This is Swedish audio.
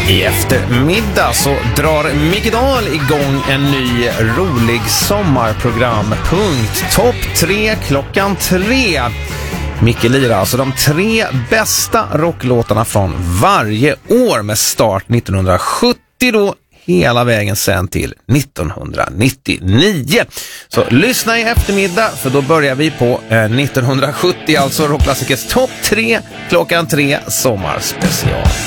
I eftermiddag så drar Micke Dahl igång en ny rolig sommarprogrampunkt. Topp 3 klockan 3. Micke lirar alltså de 3 bästa rocklåtarna från varje år med start 1970 då hela vägen sen till 1999. Så lyssna i eftermiddag för då börjar vi på 1970, alltså rockklassikers topp 3 klockan 3 sommarspecial.